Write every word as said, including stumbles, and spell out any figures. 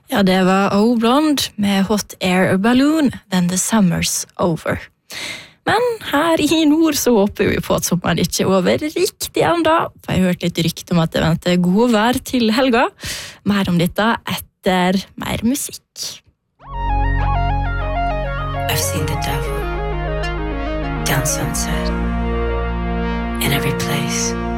Ja, det var Oh Blonde med Hot Air Balloon, Then the Summer's Over. Men her i nord så håper vi på at sommeren ikke er over riktig enda, for jeg har hørt litt rykte om at det venter god vær til helga. Mer om dette etter mer musikk. I've seen the devil down Sunset in every place.